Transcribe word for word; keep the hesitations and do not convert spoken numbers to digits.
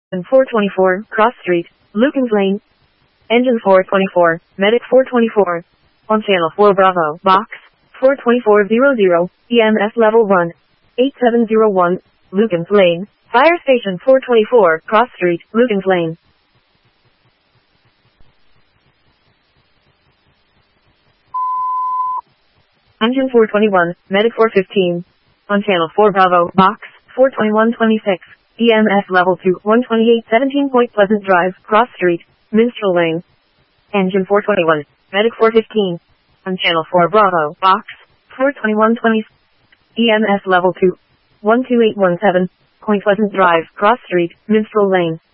And four twenty-four, Cross Street, Lukens Lane. Engine four twenty-four, Medic four twenty-four. On channel four Bravo, box, four twenty-four hundred, E M S level one, eight seven zero one, Lukens Lane. Fire station four twenty-four, Cross Street, Lukens Lane. Engine four twenty-one, Medic four fifteen. On channel four Bravo, box, four twenty-one twenty-six. E M S level two, one twenty-eight seventeen Point Pleasant Drive, Cross Street, Minstrel Lane. Engine four twenty-one, Medic four fifteen. On channel four Bravo, box, four twenty-one twenty. E M S level two, one two eight one seven, Point Pleasant Drive, Cross Street, Minstrel Lane.